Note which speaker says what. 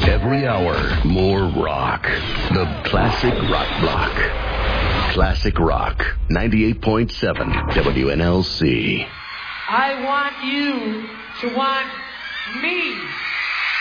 Speaker 1: Every hour, more rock. The Classic Rock Block. Classic Rock, 98.7 WNLC.
Speaker 2: I want you to want me.